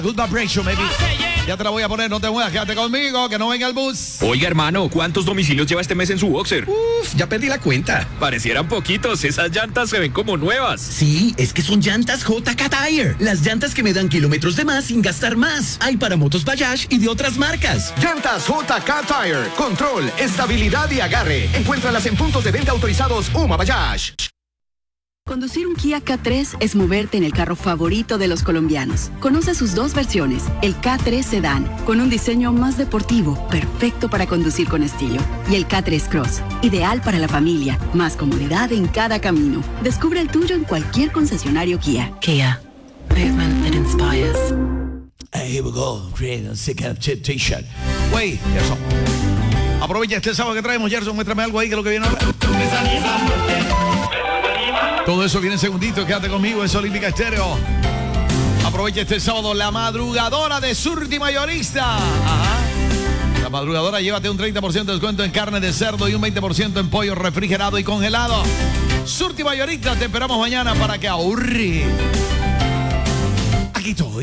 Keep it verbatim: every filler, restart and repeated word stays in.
Good vibration, baby. Ya te la voy a poner, no te muevas, quédate conmigo, que no venga el bus. Oiga, hermano, ¿cuántos domicilios lleva este mes en su boxer? Uf, ya perdí la cuenta. Parecieran poquitos, esas llantas se ven como nuevas. Sí, es que son llantas J K Tire. Las llantas que me dan kilómetros de más sin gastar más. Hay para motos Bajaj y de otras marcas. Llantas J K Tire. Control, estabilidad y agarre. Encuéntralas en puntos de venta autorizados UMA Bajaj. Conducir un Kia K tres es moverte en el carro favorito de los colombianos. Conoce sus dos versiones, el K tres Sedan, con un diseño más deportivo, perfecto para conducir con estilo, y el K tres Cross, ideal para la familia, más comodidad en cada camino. Descubre el tuyo en cualquier concesionario Kia. Kia, movement that inspires. Hey, here we go, create a second t-shirt. Wey, Gerson. Aprovecha este sábado que traemos, Gerson, muéstrame algo ahí que es lo que viene ahora. Todo eso viene en segundito, quédate conmigo, es Olímpica Estéreo. Aprovecha este sábado la madrugadora de Surti Mayorista. Ajá. La madrugadora, llévate un treinta por ciento de descuento en carne de cerdo y un veinte por ciento en pollo refrigerado y congelado. Surti Mayorista, te esperamos mañana para que ahorre. Aquí estoy.